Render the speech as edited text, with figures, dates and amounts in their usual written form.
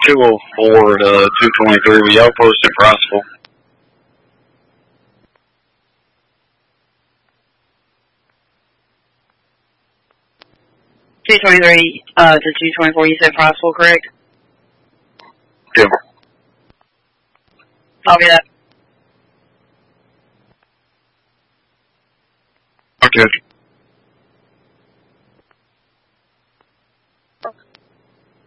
204 to 223. Will y'all post in Rossville? To 224, you said Rossville, correct? Yeah. Copy that. Okay.